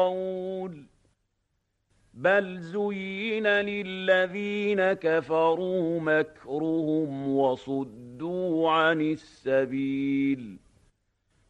بل زين للذين كفروا مكرهم وصدوا عن السبيل